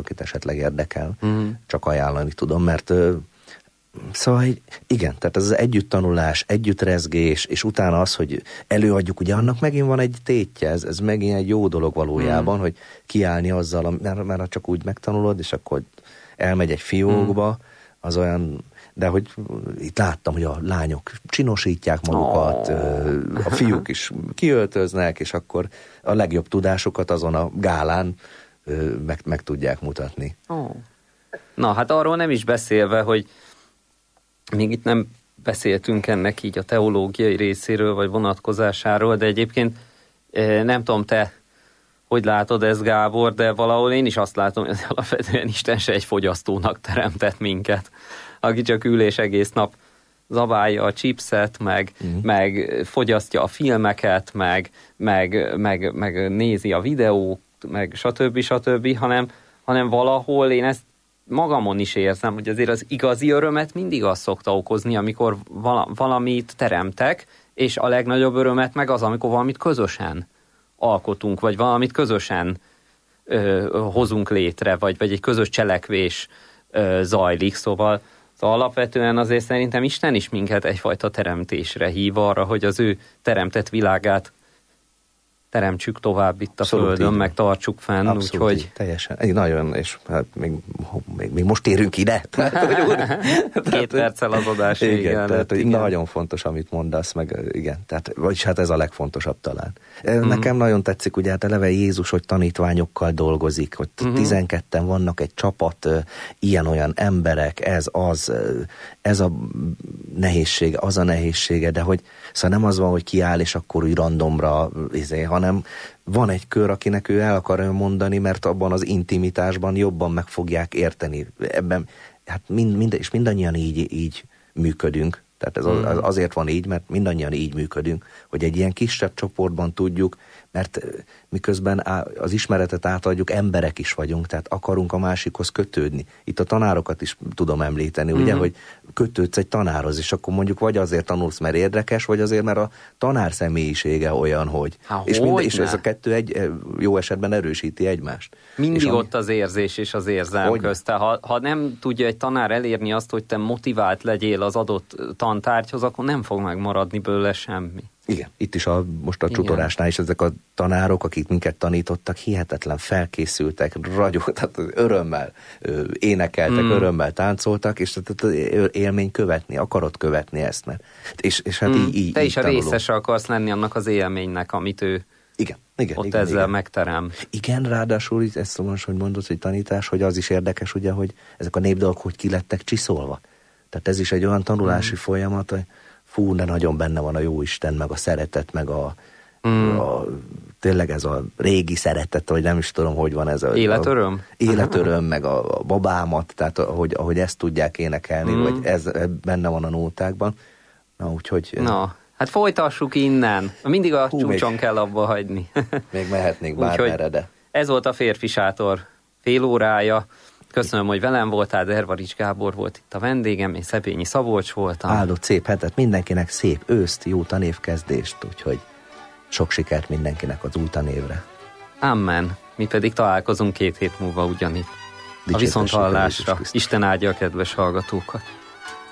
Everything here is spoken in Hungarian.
akit esetleg érdekel, csak ajánlani tudom, mert szóval igen, tehát ez az együttanulás, együttrezgés, és utána az, hogy előadjuk, ugye annak megint van egy tétje, ez megint egy jó dolog valójában, hogy kiállni azzal, mert csak úgy megtanulod, és akkor elmegy egy fiókba, az olyan, de hogy itt láttam, hogy a lányok csinosítják magukat, a fiúk is kiöltöznek, és akkor a legjobb tudásukat azon a gálán meg tudják mutatni. Na, hát arról nem is beszélve, hogy még itt nem beszéltünk ennek így a teológiai részéről, vagy vonatkozásáról, de egyébként nem tudom, te hogy látod ezt, Gábor, de valahol én is azt látom, hogy alapvetően Isten se egy fogyasztónak teremtett minket, aki csak ül és egész nap zabálja a chipset, meg fogyasztja a filmeket, meg nézi a videót, meg stb., hanem valahol én ezt magamon is érzem, hogy azért az igazi örömet mindig azt szokta okozni, amikor valamit teremtek, és a legnagyobb örömet meg az, amikor valamit közösen alkotunk, vagy valamit közösen hozunk létre, vagy egy közös cselekvés zajlik, szóval alapvetően azért szerintem Isten is minket egyfajta teremtésre hív arra, hogy az ő teremtett világát teremtsük tovább itt a Földön, meg tartsuk fenn. Abszolút, úgyhogy... teljesen. Nagyon, és hát még most érünk ide. Két perccel az adás. Igen, tehát nagyon fontos, amit mondasz, meg igen, tehát, vagyis hát ez a legfontosabb talán. Nekem nagyon tetszik, ugye hát eleve Jézus, hogy tanítványokkal dolgozik, hogy 12-en vannak, egy csapat, ilyen-olyan emberek, ez a nehézség, az a nehézsége, de hogy szóval nem az van, hogy kiáll, és akkor úgy randomra, hanem van egy kör, akinek ő el akar mondani, mert abban az intimitásban jobban meg fogják érteni. Ebben, hát és mindannyian így működünk. Tehát ez azért van így, mert mindannyian így működünk, hogy egy ilyen kisebb csoportban tudjuk, mert miközben az ismeretet átadjuk, emberek is vagyunk, tehát akarunk a másikhoz kötődni. Itt a tanárokat is tudom említeni, ugye, hogy kötődsz egy tanárhoz, és akkor mondjuk vagy azért tanulsz, mert érdekes, vagy azért, mert a tanár személyisége olyan, hogy... És ez a kettő jó esetben erősíti egymást. Mindig ott az érzés és az érzelem közte. Ha nem tudja egy tanár elérni azt, hogy te motivált legyél az adott tantárgyhoz, akkor nem fog megmaradni belőle semmi. Igen, itt is most a csutorásnál is ezek a tanárok, akik minket tanítottak, hihetetlen felkészültek, tehát örömmel énekeltek, örömmel táncoltak, és élmény követni, akarod követni ezt, mert és hát így te is a tanulunk. részese akarsz lenni annak az élménynek, amit ő igen, ezzel megterem. Igen, ráadásul ezt most, hogy mondod, hogy tanítás, hogy az is érdekes, ugye, hogy ezek a népdalok hogy ki lettek csiszolva. Tehát ez is egy olyan tanulási folyamat, hogy de nagyon benne van a Jóisten, meg a szeretet, meg tényleg ez a régi szeretet, vagy nem is tudom, hogy van ez a... Életöröm? Életöröm, meg a babámat, tehát ahogy ezt tudják énekelni, vagy ez benne van a nótákban. Na, úgyhogy... Na, hát folytassuk innen. Mindig a csúcson kell abba hagyni. Még mehetnék bármerre, de... Ez volt a Férfi Sátor fél órája. Köszönöm, hogy velem voltál, Dervarics Gábor volt itt a vendégem, én Szepényi Szabolcs voltam. Áldott szép hetet, mindenkinek szép őszt, jó tanévkezdést, úgyhogy sok sikert mindenkinek az új tanévre. Amen. Mi pedig találkozunk 2 hét múlva ugyanitt. A viszonthallásra. Isten áldja a kedves hallgatókat.